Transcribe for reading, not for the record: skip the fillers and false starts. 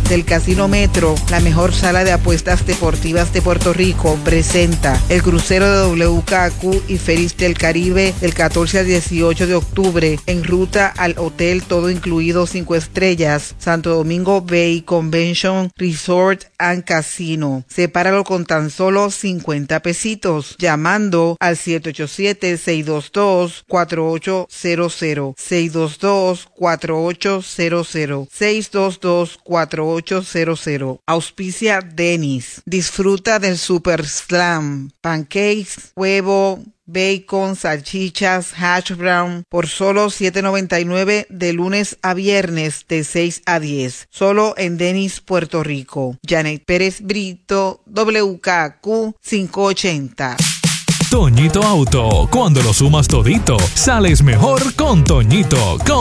del Casino Metro, la mejor sala de apuestas deportivas de Puerto Rico, presenta el crucero de WKQ y Ferries del Caribe del 14 al 18 de octubre en ruta al Hotel Todo Incluido 5 Estrellas, Santo Domingo Bay Convention Resort and Casino. Sepáralo con tan solo 50 pesitos, llamando al 787-622-4800, 622-4800, 622-4800. Auspicia Dennis. Disfruta del Super Slam, pancakes, huevo, bacon, salchichas, hash brown por solo $7.99 de lunes a viernes de 6 a 10. Solo en Dennis, Puerto Rico. Janet Pérez Brito, WKQ 580. Toñito Auto, cuando lo sumas todito, sales mejor con Toñito.